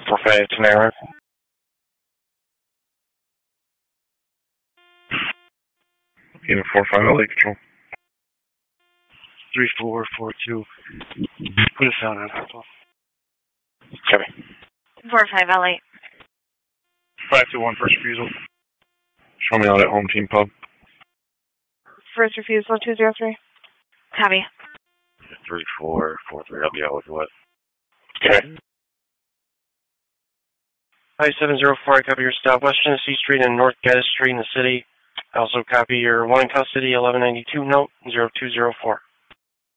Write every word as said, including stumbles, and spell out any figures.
four five Tamara. Unit four five L A Control. three four four two. Put us down on Apple. Copy. four five L A. five two one, first refusal. Show me out at Home Team Pub. First refusal, two zero three. Copy. three four four three, I'll be out with what? Okay. Hi, seven zero four, I copy your stop. West Genesee Street and North Gaddis Street in the city. I also copy your one in custody, eleven ninety-two, note, zero two zero four.